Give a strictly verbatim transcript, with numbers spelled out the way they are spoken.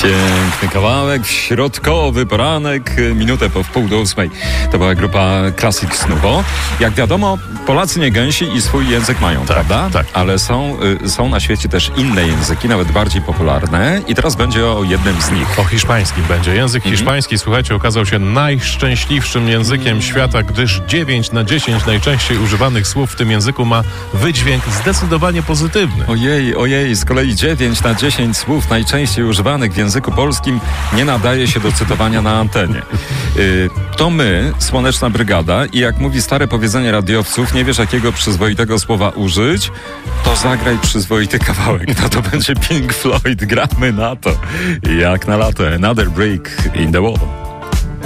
Piękny kawałek, środkowy poranek, minutę po wpół do ósmej. To była grupa Classic Nuvo. Jak wiadomo, Polacy nie gęsi i swój język mają, tak, prawda? Tak. Ale są, y, są na świecie też inne języki, nawet bardziej popularne. I teraz będzie o jednym z nich. O hiszpańskim będzie. Język mm-hmm. hiszpański, słuchajcie, okazał się najszczęśliwszym językiem mm. świata, gdyż dziewięć na dziesięć najczęściej używanych słów w tym języku ma wydźwięk zdecydowanie pozytywny. Ojej, ojej, z kolei dziewięć na dziesięć słów najczęściej używanych w języku polskim nie nadaje się do cytowania na antenie. Yy, to my, Słoneczna Brygada, i jak mówi stare powiedzenie radiowców, nie wiesz jakiego przyzwoitego słowa użyć, to zagraj przyzwoity kawałek. No to będzie Pink Floyd, gramy na to. Jak na lato, Another Break in the Wall.